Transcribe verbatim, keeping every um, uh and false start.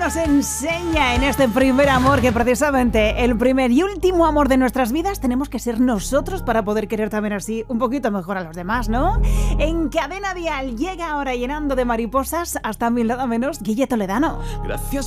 nos enseña en este primer amor que precisamente el primer y último amor de nuestras vidas tenemos que ser nosotros para poder querer también así un poquito mejor a los demás, ¿no? En Cadena Dial llega ahora llenando de mariposas hasta mil nada menos Guille Toledano. Gracias